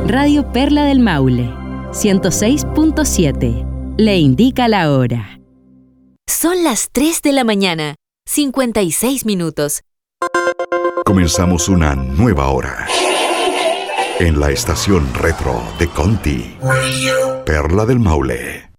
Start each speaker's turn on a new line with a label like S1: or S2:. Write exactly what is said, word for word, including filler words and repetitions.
S1: Radio Perla del Maule, ciento seis punto siete. Le indica la hora.
S2: Son las tres de la mañana, cincuenta y seis minutos.
S3: Comenzamos una nueva hora. En la estación retro de Conti. Perla del Maule.